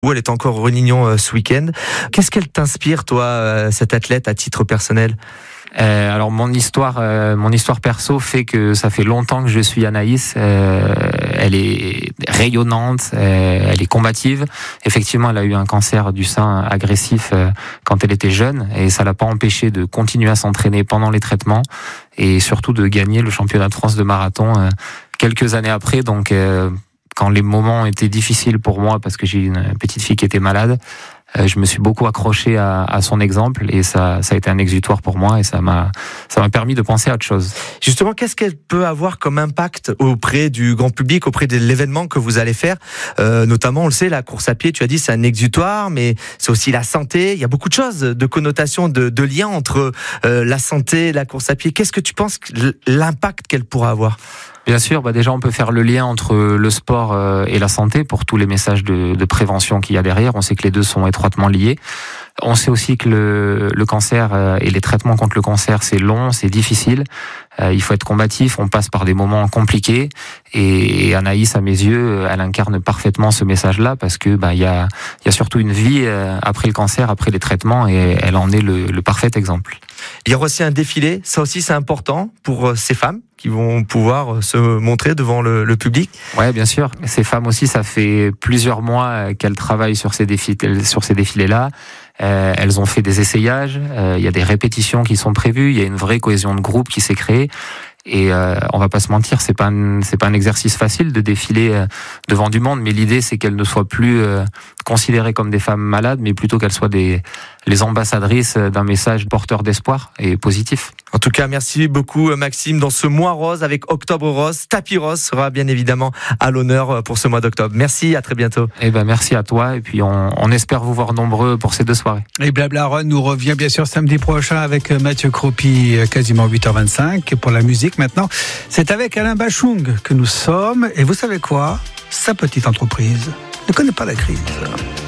Elle est encore au Réunion ce week-end. Qu'est-ce qu'elle t'inspire, toi, cette athlète, à titre personnel ? Alors mon histoire perso fait que ça fait longtemps que je suis Anaïs. Elle est rayonnante, elle est combative. Effectivement, elle a eu un cancer du sein agressif quand elle était jeune, et ça l'a pas empêché de continuer à s'entraîner pendant les traitements et surtout de gagner le championnat de France de marathon quelques années après. Donc quand les moments étaient difficiles pour moi, parce que j'ai une petite fille qui était malade, je me suis beaucoup accroché à son exemple, et ça a été un exutoire pour moi, et ça m'a permis de penser à autre chose. Justement, qu'est-ce qu'elle peut avoir comme impact auprès du grand public, auprès de l'événement que vous allez faire, notamment, on le sait, la course à pied, tu as dit, c'est un exutoire, mais c'est aussi la santé. Il y a beaucoup de choses, de connotations, de liens entre la santé et la course à pied. Qu'est-ce que tu penses l'impact qu'elle pourra avoir ? Bien sûr, déjà on peut faire le lien entre le sport et la santé pour tous les messages de prévention qu'il y a derrière. On sait que les deux sont étroitement liés. On sait aussi que le cancer et les traitements contre le cancer, c'est long, c'est difficile. Il faut être combatif, on passe par des moments compliqués, et Anaïs, à mes yeux, elle incarne parfaitement ce message-là, parce que il y a surtout une vie après le cancer, après les traitements, et elle en est le parfait exemple. Il y aura aussi un défilé, ça aussi c'est important pour ces femmes qui vont pouvoir se montrer devant le public. Ouais, bien sûr. Ces femmes aussi, ça fait plusieurs mois qu'elles travaillent sur ces défilés-là. Elles ont fait des essayages, il y a des répétitions qui sont prévues, il y a une vraie cohésion de groupe qui s'est créée. Et on va pas se mentir, c'est pas un exercice facile de défiler devant du monde, mais l'idée c'est qu'elles ne soient plus considérées comme des femmes malades, mais plutôt qu'elles soient les ambassadrices d'un message porteur d'espoir et positif. En tout cas, merci beaucoup Maxime. Dans ce mois rose avec Octobre Rose, Tapis Rose sera bien évidemment à l'honneur pour ce mois d'octobre. Merci, à très bientôt. Merci à toi, et puis on espère vous voir nombreux pour ces 2 soirées. Et Blabla Run nous revient bien sûr samedi prochain avec Mathieu Cropi, quasiment 8h25. Et pour la musique maintenant, c'est avec Alain Bachung que nous sommes. Et vous savez quoi ? Sa petite entreprise ne connaît pas la crise.